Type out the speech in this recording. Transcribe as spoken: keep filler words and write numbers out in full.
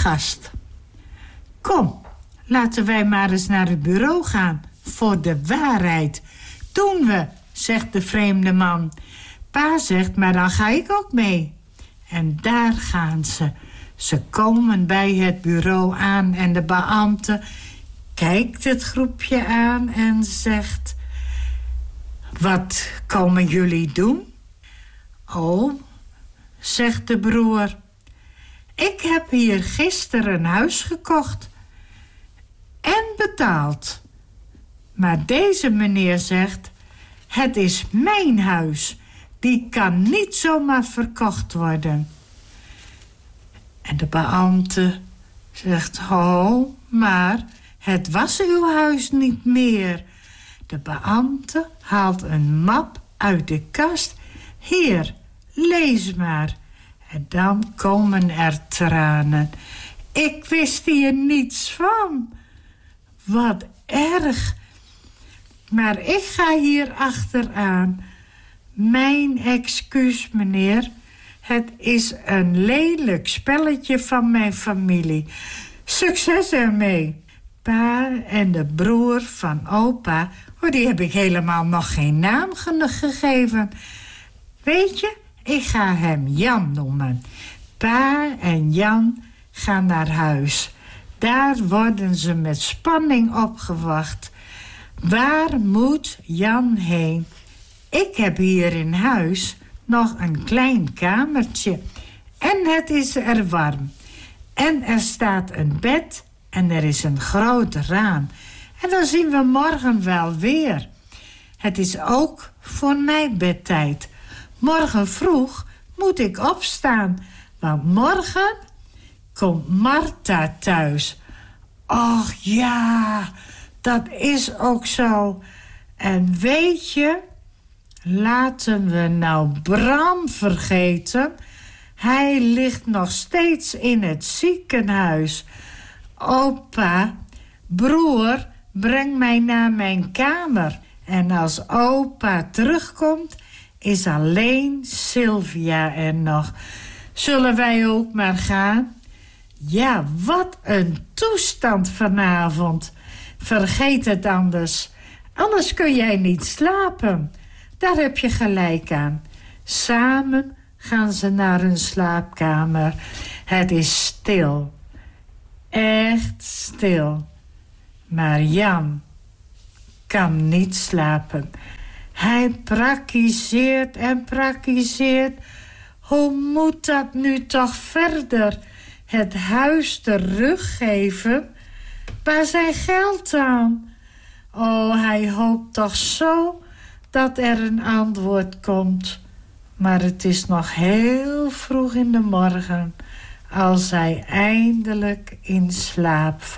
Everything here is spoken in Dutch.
gast. Kom, laten wij maar eens naar het bureau gaan. Voor de waarheid. Doen we, zegt de vreemde man. Pa zegt, maar dan ga ik ook mee. En daar gaan ze. Ze komen bij het bureau aan en de beambte kijkt het groepje aan en zegt: wat komen jullie doen? Oh, zegt de broer, ik heb hier gisteren een huis gekocht en betaald. Maar deze meneer zegt: het is mijn huis, die kan niet zomaar verkocht worden. En de beambte zegt: oh, maar het was uw huis niet meer. De beambte haalt een map uit de kast. Hier, lees maar. En dan komen er tranen. Ik wist hier niets van. Wat erg. Maar ik ga hier achteraan. Mijn excuus, meneer. Het is een lelijk spelletje van mijn familie. Succes ermee. Pa en de broer van opa, oh, die heb ik helemaal nog geen naam gegeven. Weet je, ik ga hem Jan noemen. Pa en Jan gaan naar huis. Daar worden ze met spanning opgewacht. Waar moet Jan heen? Ik heb hier in huis nog een klein kamertje. En het is er warm. En er staat een bed en er is een groot raam. En dan zien we morgen wel weer. Het is ook voor mij bedtijd. Morgen vroeg moet ik opstaan, want morgen komt Martha thuis. Och ja, dat is ook zo. En weet je, laten we nou Bram vergeten. Hij ligt nog steeds in het ziekenhuis. Opa, broer, breng mij naar mijn kamer. En als opa terugkomt, is alleen Sylvia er nog. Zullen wij ook maar gaan? Ja, wat een toestand vanavond. Vergeet het anders. Anders kun jij niet slapen. Daar heb je gelijk aan. Samen gaan ze naar hun slaapkamer. Het is stil. Echt stil. Maar Jan kan niet slapen. Hij praktiseert en praktiseert. Hoe moet dat nu toch verder? Het huis teruggeven? Waar zijn geld aan? Oh, hij hoopt toch zo dat er een antwoord komt. Maar het is nog heel vroeg in de morgen als hij eindelijk in slaap valt.